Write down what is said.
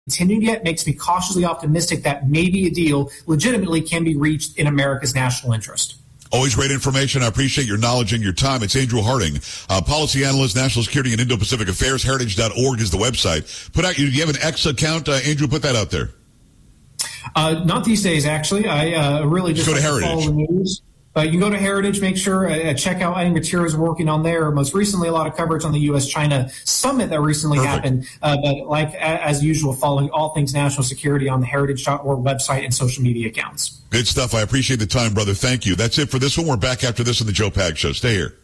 continued yet makes me cautiously optimistic that maybe a deal legitimately can be reached in America's national interest. Always great information. I appreciate your knowledge and your time. It's Andrew Harding, policy analyst, national security and Indo-Pacific affairs. Heritage.org is the website. Do you have an X account, Andrew? Put that out there. Not these days, actually. I really just go to Heritage. Follow the news. You can go to Heritage, make sure, check out any materials we're working on there. Most recently, a lot of coverage on the U.S.-China summit that recently happened. But as usual, following all things national security on the heritage.org website and social media accounts. Good stuff. I appreciate the time, brother. Thank you. That's it for this one. We're back after this on the Joe Pags Show. Stay here.